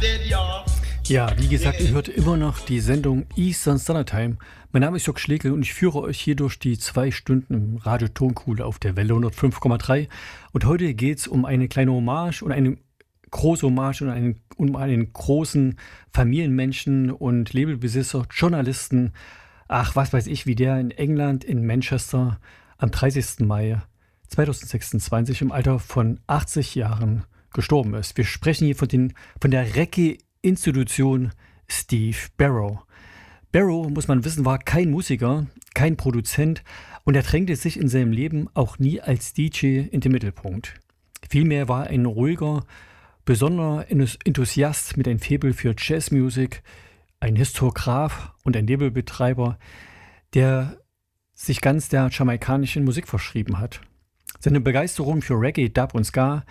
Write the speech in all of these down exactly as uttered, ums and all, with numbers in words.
Ja, wie gesagt, ihr hört immer noch die Sendung Eastern Standard Time. Mein Name ist Jörg Schlegel und ich führe euch hier durch die zwei Stunden im Radio Tonkuhle auf der Welle hundertfünf Komma drei. Und heute geht es um eine kleine Hommage und eine große Hommage und einen, um einen großen Familienmenschen und Labelbesitzer, Journalisten. Ach, was weiß ich, wie der in England, in Manchester am dreißigsten Mai zweitausendsechsundzwanzig im Alter von achtzig Jahren gestorben ist. Wir sprechen hier von, den, von der Reggae-Institution Steve Barrow. Barrow, muss man wissen, war kein Musiker, kein Produzent und er drängte sich in seinem Leben auch nie als D J in den Mittelpunkt. Vielmehr war er ein ruhiger, besonderer Enthusiast mit einem Faible für Jazzmusik, ein Historiograf und ein Labelbetreiber, der sich ganz der jamaikanischen Musik verschrieben hat. Seine Begeisterung für Reggae, Dub und Ska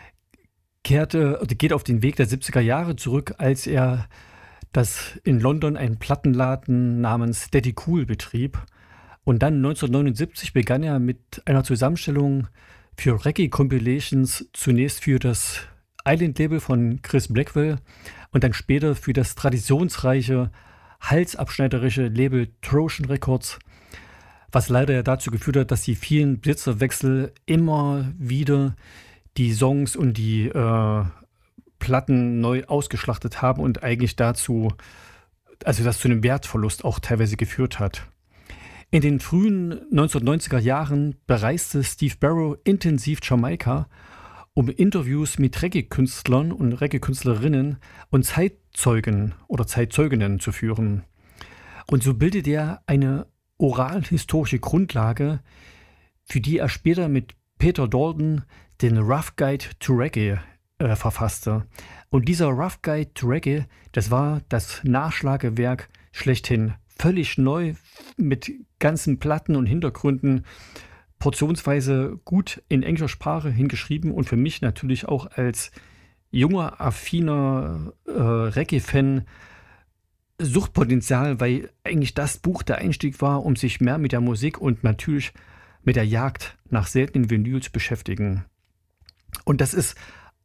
kehrte, geht auf den Weg der siebziger Jahre zurück, als er das in London einen Plattenladen namens Daddy Cool betrieb. Und dann neunzehnhundertneunundsiebzig begann er mit einer Zusammenstellung für Reggae-Compilations, zunächst für das Island-Label von Chris Blackwell und dann später für das traditionsreiche, halsabschneiderische Label Trojan Records, was leider ja dazu geführt hat, dass die vielen Besitzerwechsel immer wieder die Songs und die äh, Platten neu ausgeschlachtet haben und eigentlich dazu, also das zu einem Wertverlust auch teilweise geführt hat. In den frühen neunzehnhundertneunziger Jahren bereiste Steve Barrow intensiv Jamaika, um Interviews mit Reggae-Künstlern und Reggae-Künstlerinnen und Zeitzeugen oder Zeitzeuginnen zu führen. Und so bildet er eine oral-historische Grundlage, für die er später mit Peter Dalton den Rough Guide to Reggae äh, verfasste. Und dieser Rough Guide to Reggae, das war das Nachschlagewerk schlechthin. Völlig neu, mit ganzen Platten und Hintergründen, portionsweise gut in englischer Sprache hingeschrieben und für mich natürlich auch als junger, affiner äh, Reggae-Fan Suchtpotenzial, weil eigentlich das Buch der Einstieg war, um sich mehr mit der Musik und natürlich mit der Jagd nach seltenen Vinyl zu beschäftigen. Und das ist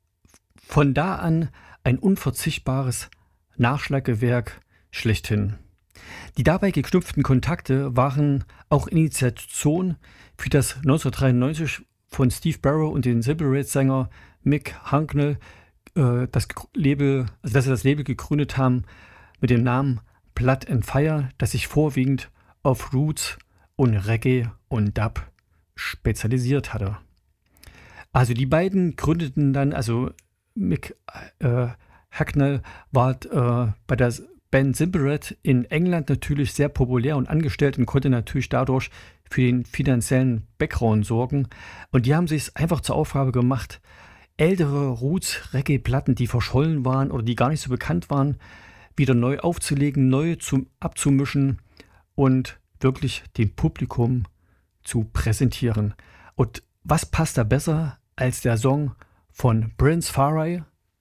von da an ein unverzichtbares Nachschlagewerk schlechthin. Die dabei geknüpften Kontakte waren auch Initiation für das neunzehnhundertdreiundneunzig von Steve Barrow und den Silver-Red-Sänger Mick Hucknall äh, das Label, also dass sie das Label gegründet haben mit dem Namen Blood and Fire, das sich vorwiegend auf Roots und Reggae und Dub spezialisiert hatte. Also die beiden gründeten dann, also Mick äh, Hucknall war äh, bei der Band Simple Red in England natürlich sehr populär und angestellt und konnte natürlich dadurch für den finanziellen Background sorgen. Und die haben sich es einfach zur Aufgabe gemacht, ältere Roots-Reggae-Platten, die verschollen waren oder die gar nicht so bekannt waren, wieder neu aufzulegen, neu zu, abzumischen und wirklich dem Publikum zu präsentieren. Und was passt da besser als der Song von Prince Farai,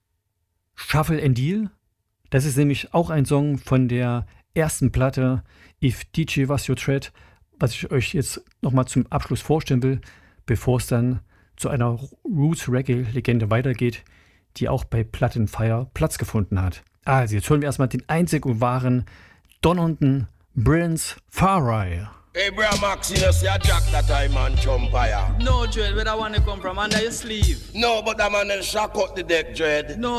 Shuffle and Deal? Das ist nämlich auch ein Song von der ersten Platte If D J Was Your Threat, was ich euch jetzt nochmal zum Abschluss vorstellen will, bevor es dann zu einer Roots-Reggae-Legende weitergeht, die auch bei Blood and Fire Platz gefunden hat. Also, jetzt hören wir erstmal den einzig und wahren donnernden Prince Farai. Hey, bro, Max, you know, see a jack that time on Chumpire. No, Dread, where that one come from? Under your sleeve? No, but that man then shock out the deck, Dread. No.